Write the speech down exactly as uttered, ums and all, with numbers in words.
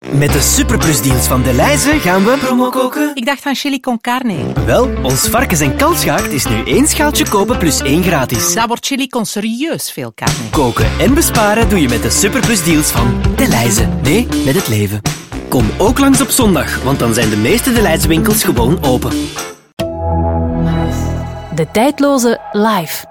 Met de superplusdeals van Delhaize gaan we promo koken. Ik dacht van chili con carne. Wel, ons varkens- en kalfsgaard is nu één schaaltje kopen plus één gratis. Dat wordt chili con serieus veel carne. Koken en besparen doe je met de superplusdeals van Delhaize. Nee, met het leven. Kom ook langs op zondag, want dan zijn de meeste Delhaize winkels gewoon open. De tijdloze live.